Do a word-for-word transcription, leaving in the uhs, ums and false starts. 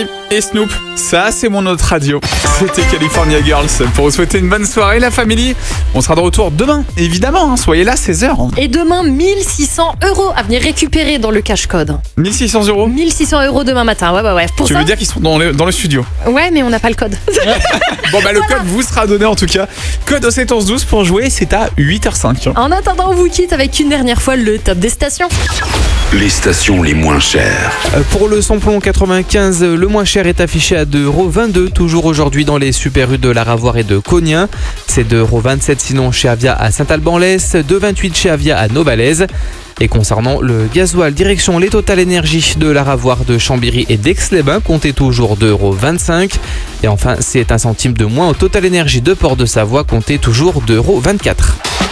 Dre et Snoop. Ça, c'est mon autre radio. C'était California Girls. Pour vous souhaiter une bonne soirée, la famille. On sera de retour demain, évidemment. Hein, soyez là, seize heures. Et demain, mille six cents euros à venir récupérer dans le cash code. mille six cents euros mille six cents euros demain matin. Ouais, ouais, ouais. Pour Tu ça... veux dire qu'ils sont dans le, dans le studio? Ouais, mais on n'a pas le code. Bon, bah, le voilà. Code vous sera donné en tout cas. Code au sept onze douze pour jouer, c'est à huit heures cinq. En attendant, on vous quitte avec une dernière fois le top des stations. Les stations les moins chères. Pour le samplon quatre-vingt-quinze, le moins cher est affiché à deux euros vingt-deux, toujours aujourd'hui dans les Super U de la Ravoire et de Cognin. C'est deux euros vingt-sept sinon chez Avia à Saint-Alban-Lès, deux euros vingt-huit chez Avia à Novalaise. Et concernant le gasoil, direction les Total Énergie de la Ravoire, de Chambéry et d'Aix-les-Bains, comptez toujours deux euros vingt-cinq. Et enfin, c'est un centime de moins au Total Énergie de Port de Savoie, comptez toujours deux euros vingt-quatre.